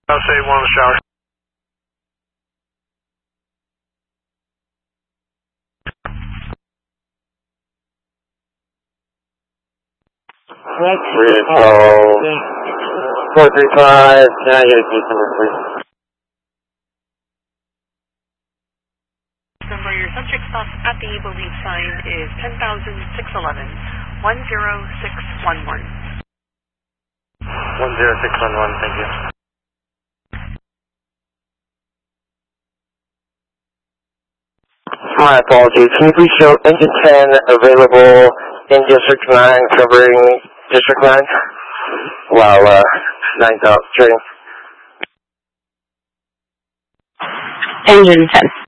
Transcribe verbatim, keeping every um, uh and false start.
I'll say one on the shower. Rio four three five, can I get a case number, please? Number, your subject stop at the believe sign is ten thousand six eleven, one zero six one one. one zero six one one, thank you. My apologies. Can you please show engine ten available in District nine, covering District nine? While uh, nine's out trading. Engine ten.